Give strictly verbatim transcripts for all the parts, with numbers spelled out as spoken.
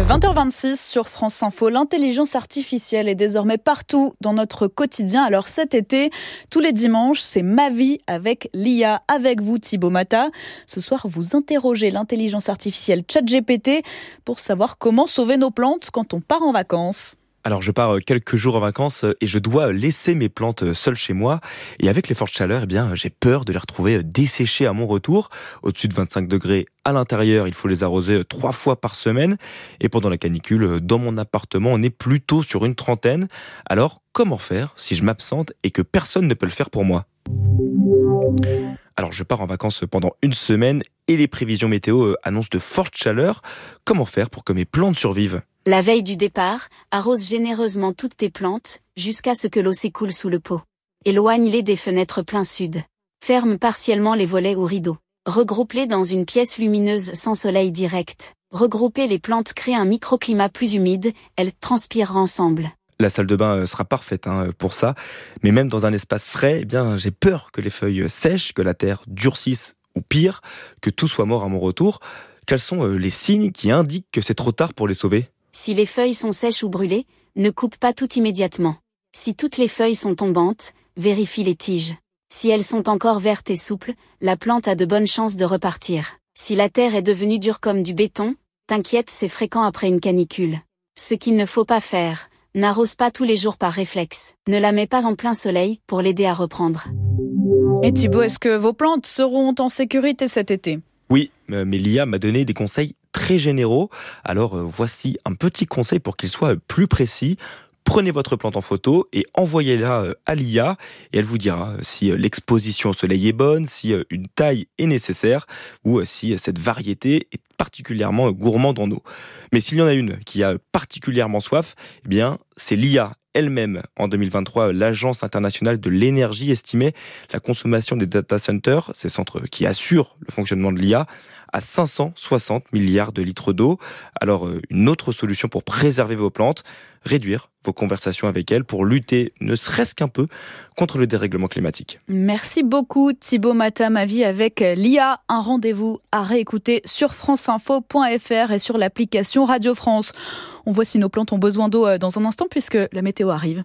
vingt heures vingt-six sur France Info, l'intelligence artificielle est désormais partout dans notre quotidien. Alors cet été, tous les dimanches, c'est Ma vie avec l'I A. Avec vous, Thibaut Mata. Ce soir, vous interrogez l'intelligence artificielle ChatGPT pour savoir comment sauver nos plantes quand on part en vacances. Alors je pars quelques jours en vacances et je dois laisser mes plantes seules chez moi. Et avec les fortes chaleurs, eh bien, j'ai peur de les retrouver desséchées à mon retour. Au-dessus de vingt-cinq degrés à l'intérieur, il faut les arroser trois fois par semaine. Et pendant la canicule, dans mon appartement, on est plutôt sur une trentaine. Alors comment faire si je m'absente et que personne ne peut le faire pour moi ? Alors je pars en vacances pendant une semaine et les prévisions météo annoncent de fortes chaleurs. Comment faire pour que mes plantes survivent ? La veille du départ, arrose généreusement toutes tes plantes, jusqu'à ce que l'eau s'écoule sous le pot. Éloigne-les des fenêtres plein sud. Ferme partiellement les volets ou rideaux. Regroupe-les dans une pièce lumineuse sans soleil direct. Regrouper les plantes crée un microclimat plus humide, elles transpirent ensemble. La salle de bain sera parfaite hein, pour ça, mais même dans un espace frais, eh bien, j'ai peur que les feuilles sèchent, que la terre durcisse ou pire, que tout soit mort à mon retour. Quels sont les signes qui indiquent que c'est trop tard pour les sauver ? Si les feuilles sont sèches ou brûlées, ne coupe pas tout immédiatement. Si toutes les feuilles sont tombantes, vérifie les tiges. Si elles sont encore vertes et souples, la plante a de bonnes chances de repartir. Si la terre est devenue dure comme du béton, t'inquiète, c'est fréquent après une canicule. Ce qu'il ne faut pas faire, n'arrose pas tous les jours par réflexe. Ne la mets pas en plein soleil pour l'aider à reprendre. Et Thibaut, est-ce que vos plantes seront en sécurité cet été ? Oui, mais l'I A m'a donné des conseils très généraux. Alors euh, voici un petit conseil pour qu'il soit plus précis. Prenez votre plante en photo et envoyez-la à l'I A et elle vous dira si l'exposition au soleil est bonne, si une taille est nécessaire ou si cette variété est particulièrement gourmande en eau. Mais s'il y en a une qui a particulièrement soif, eh bien c'est l'I A elle-même. En deux mille vingt-trois, l'Agence internationale de l'énergie estimait la consommation des data centers, ces centres qui assurent le fonctionnement de l'I A, à cinq cent soixante milliards de litres d'eau. Alors, une autre solution pour préserver vos plantes, réduire vos conversations avec elles pour lutter, ne serait-ce qu'un peu, contre le dérèglement climatique. Merci beaucoup Thibaut Mata, Ma vie avec l'I A. Un rendez-vous à réécouter sur franceinfo point f r et sur l'application Radio France. On voit si nos plantes ont besoin d'eau dans un instant puisque la météo arrive.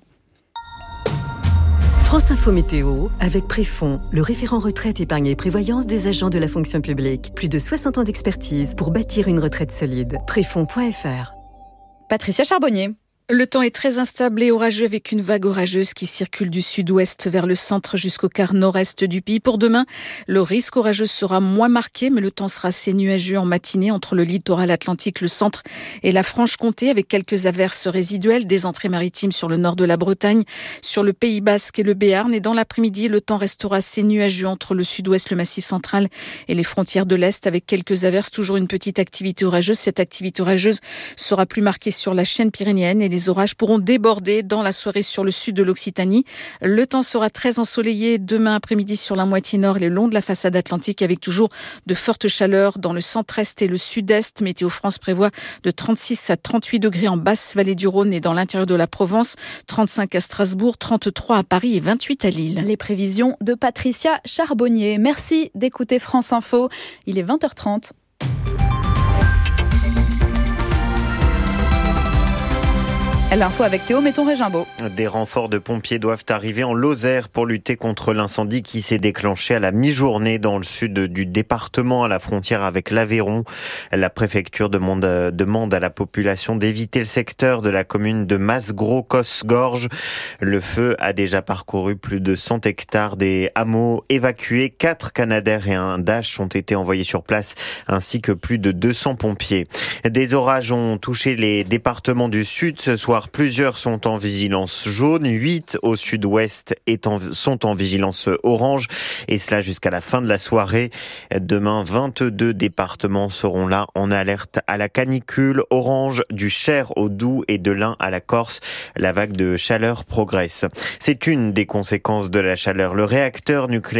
France Info Météo, avec Préfond, le référent retraite, épargne et prévoyance des agents de la fonction publique. Plus de soixante ans d'expertise pour bâtir une retraite solide. préfond point f r. Patricia Charbonnier. Le temps est très instable et orageux avec une vague orageuse qui circule du sud-ouest vers le centre jusqu'au quart nord-est du pays. Pour demain, le risque orageux sera moins marqué, mais le temps sera assez nuageux en matinée entre le littoral atlantique, le centre et la Franche-Comté avec quelques averses résiduelles, des entrées maritimes sur le nord de la Bretagne, sur le Pays Basque et le Béarn. Et dans l'après-midi, le temps restera assez nuageux entre le sud-ouest, le Massif central et les frontières de l'Est avec quelques averses, toujours une petite activité orageuse. Cette activité orageuse sera plus marquée sur la chaîne pyrénéenne et les Les orages pourront déborder dans la soirée sur le sud de l'Occitanie. Le temps sera très ensoleillé demain après-midi sur la moitié nord et le long de la façade atlantique avec toujours de fortes chaleurs dans le centre-est et le sud-est. Météo France prévoit de trente-six à trente-huit degrés en basse vallée du Rhône et dans l'intérieur de la Provence, trente-cinq à Strasbourg, trente-trois à Paris et vingt-huit à Lille. Les prévisions de Patricia Charbonnier. Merci d'écouter France Info. Il est vingt heures trente. L'info avec Théo Metton-Régimbaud. Des renforts de pompiers doivent arriver en Lozère pour lutter contre l'incendie qui s'est déclenché à la mi-journée dans le sud du département, à la frontière avec l'Aveyron. La préfecture demande, demande à la population d'éviter le secteur de la commune de Masgros-Cosgorges. Le feu a déjà parcouru plus de cent hectares des hameaux évacués. Quatre Canadair et un Dash ont été envoyés sur place, ainsi que plus de deux cents pompiers. Des orages ont touché les départements du sud ce soir. Plusieurs sont en vigilance jaune, huit au sud-ouest sont en vigilance orange, et cela jusqu'à la fin de la soirée. Demain, vingt-deux départements seront là en alerte à la canicule, orange du Cher au Doubs et de l'Ain à la Corse. La vague de chaleur progresse. C'est une des conséquences de la chaleur. Le réacteur nucléaire